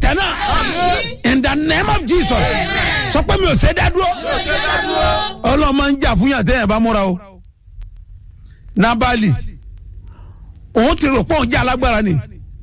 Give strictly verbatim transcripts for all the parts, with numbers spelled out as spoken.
jana in the name of Jesus. Sọ pé mi ò ṣe dá dúró. Ọlọ́run máa ń jà fún yàn tẹ́yìn bá múra o. Nábàlì òun ti rò pé òun jẹ́ alágbára ni.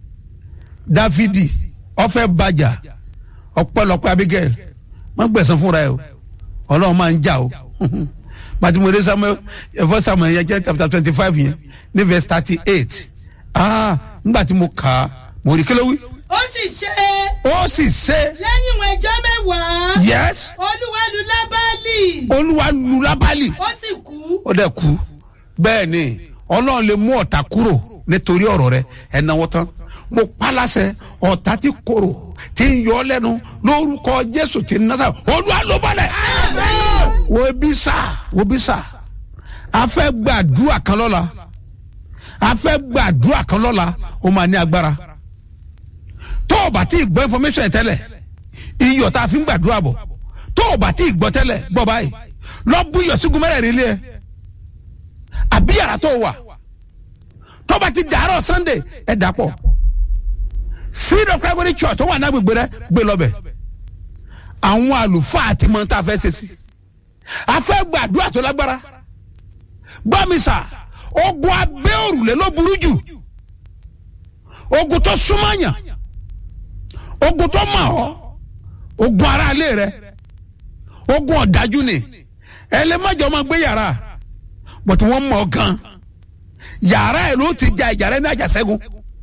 Dáfídì ọ̀fẹ́ bàjà ọ̀pẹ̀lọpẹ̀ Abigail má gbẹ̀san fúnra ẹ o. Ọlọ́run máa ń jà o. Matimode Samuel ẹ̀fọ́ Samuel yẹn jẹ́ chapter twenty five yẹn ní verse thirty eight. Ah, nígbà tí mo kà á mo rí kí ló wí. Ó sì ṣe. Ó sì ṣe. Lẹ́yìn ìwọ̀n ẹjọ́ mẹ́wàá. Yes. Olúwa lu Lábálì. Olúwa lu Lábálì. Ó sì kú. Ó dẹ̀ kú. Bẹ́ẹ̀ ni Ọlọ́run lè mú ọ̀tá kúrò nítorí ọ̀rọ̀ rẹ ẹ̀ náwó tán. Mo pálásẹ̀ ọ̀tá tí korò tí ń yọ lẹ́nu lórúkọ Jésù tí ń náta Olúwa ló balẹ̀. Wo bí sà wo bí sà a fẹ́ gbàdúrà kan lọ́la a fẹ́ gbàdúrà kan lọ́la ó máa ní agbára. Tó o bá ti gbọ́ information tẹ́lẹ̀ iyọ̀ tá a fi ń gbàdúrà bọ̀ tó o bá ti gbọ́ tẹ́lẹ̀ gbọ́ báyìí lọ bú iyọ̀ sígun mẹ́rẹ̀ẹ̀rin lé ẹ àbí yàrá tó wà tó o bá ti dàárọ̀ Sunday ẹ dàpọ̀ Seed of Calvary Church tó wà ní agbègbè rẹ gbé lọ́bẹ̀ àwọn àlùfáà àti mọ̀ tá a fẹ́ ṣe sí a fẹ́ gbàdúrà tó lágbára gbọ́ mi sà ogun abẹ́ òrùlé ló burú jù ogun tó súnmọ́ yàn ogun tó mọ̀ ọ́ ogun ara ilé rẹ ogun ọ̀dájú ni ẹlẹ́mọ̀jọ́ máa gbé yàrá bọ̀tù wọ́n mọ̀ ọ́ gan yàrá ẹ̀ ló ti ja ìjà rẹ ní àjàṣẹ́gun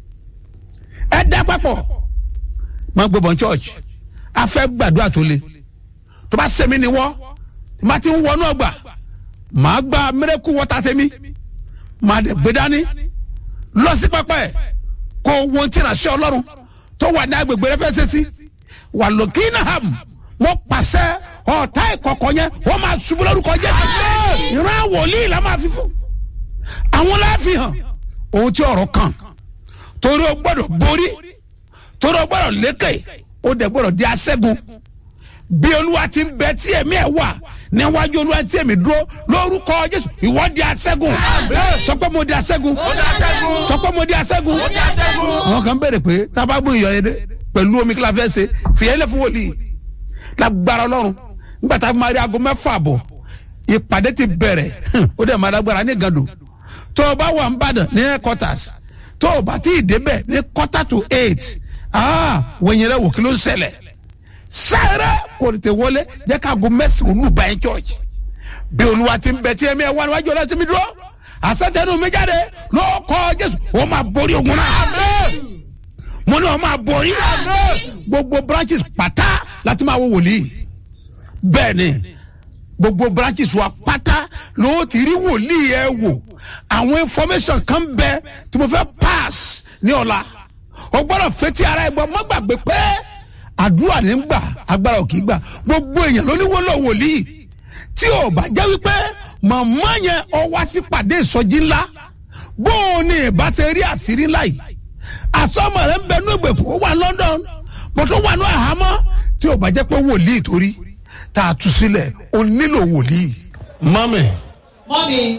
ẹ dá papọ̀ máa gbé bọ̀ church a fẹ́ gbàdúrà tó le tó bá sẹ́mi ni wọ́ tó bá ti ń wọnú ọgbà màá gba miracle water tẹ́mi màá dẹ̀ gbé dání lọ sí pápá ẹ̀ kó wọ́n ti rà sí Ọlọ́run tó wà ní agbègbè rẹ fẹ́ ṣe sí wà lókè náà hàm wọ́n pàṣẹ ọ̀tá ìkọ̀kọ̀ yẹn wọ́n máa ṣubú lórúkọ jẹ́ ìran wòlíì la máa fi fún àwọn láàfin hàn ohun tí ọ̀rọ̀ kàn torí o gbọ́dọ̀ borí torí o gbọ́dọ̀ lékè o dẹ̀ gbọ́dọ̀ di aṣẹ́gun bí Olúwa ti ń bẹ tí ẹ̀mí ẹ̀ wà níwájú Olúwa tí èmi dúró lórúkọ Jésù ìwọ di aṣẹ́gun sọ pé mo di aṣẹ́gun sọ pé mo di aṣẹ́gun àwọn kan béèrè pé tábàgbọ́n ìyọ̀ yẹn dé pẹ̀lú omi kí la fẹ́ ṣe fìyẹ́lẹ̀ fún wòlíì lágbára Ọlọ́run nígbà tá a máa rí aago mẹ́fà bọ̀ ìpàdé ti bẹ̀rẹ̀ ó dẹ̀ máa lágbára ní gàdò tó o bá wà ń bàdàn ní headquarters tó o bá ti débẹ̀ ní quarter to eight ah wọ̀nyẹn wò kí ló ń ṣẹlẹ̀ sáré kò tètè wọlé jẹ́ ká aago mẹ́sàn-án olú báyìí church bí Olúwa ti ń bẹ tí ẹ̀mí ẹ̀ wá níwájú Ọlọ́run tí mi dúró àṣetẹnu mi jáde ló kọ Jésù ó máa borí ogun náà mo ní o máa borí gbogbo branches pátá láti máa wo wòlíì bẹ́ẹ̀ ni gbogbo branches wa pátá ló ti rí wòlíì ẹ wò àwọn information kan bẹ tí mo fẹ́ pass ní ọ̀la o gbọ́dọ̀ fetí ara ẹ gbọ́ má gbàgbé pé àdúrà ní gbà agbára ò kì í gbà gbogbo èèyàn ló ní wọlé wòlíì tí ò bá jẹ́ wípé màmá yẹn ọ wá sí pàdé ìsọjí ńlá bó o ní ìbá ṣe rí àṣírí ńlá yìí àsọmọ rẹ ń bẹ ní ìgbèkùn ó wà London bó tó wà ní àhámọ́ tí ò bá jẹ́ pé wòlíì torí tá a tú sílẹ̀ o nílò wòlíì. mọ́mì. mọ́mì.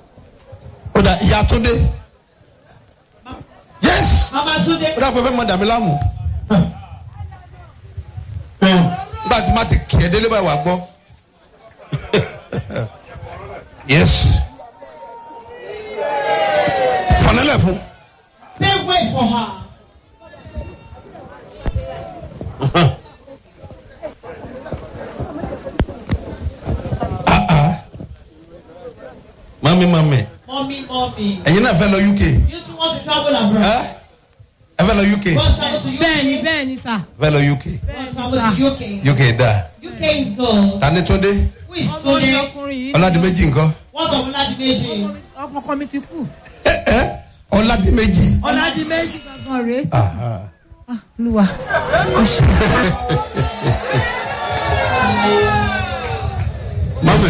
ó dà ìyá tó dé. yes. mama tó dé. ó dà pé fẹ́ mọ dàmí láàmú. nígbà tí má ti kì í délé báyìí wà gbọ́. yes. fanilẹ̀ fún. Pay way for her. ah ah. mami mami. Mommy, mommy. ẹ̀yin náà fẹ́ lọ U K. You two want to travel abroad? ẹ ẹ fẹ́ lọ U K. Want to travel to U K? Bẹ́ẹ̀ni bẹ́ẹ̀ni sà. fẹ́ lọ U K. Want to travel to U K? U K dà. U K is good. Tani tó dé. Who is Tunde? Ọládìméjì nǹkan. What's up, Oladimeji? Ọmọ kan mi ti kú. ẹ ẹ Ọládìméjì. Ọládìméjì gangan rèé. Aha. Ah, Olúwa. Mami.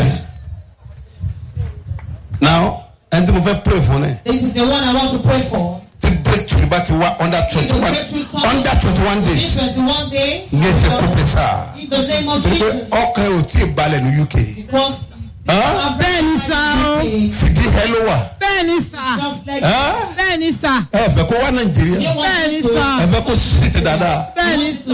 Now, ẹni tí mo fẹ́ pray fún ẹ. This is the one I want to pray for. Ti breakthrough bá ti wá under twenty one under twenty one In days. twenty-one days. N yẹ ti kó pè sá. In the name of Torí pé Jesus. ọkàn ò tí ì balẹ̀ ní U K. Because Huh? Bẹ́ẹ̀ni sà o. Fìdí ẹ ló wà. Bẹ́ẹ̀ni sà. just like Huh? Bẹ́ẹ̀ni sà. Ẹ fẹ́ kó wá Nàìjíríà. you want Bẹ́ẹ̀ni to sà. Ẹ fẹ́ kó sit dáadáa. Bẹ́ẹ̀ni sà.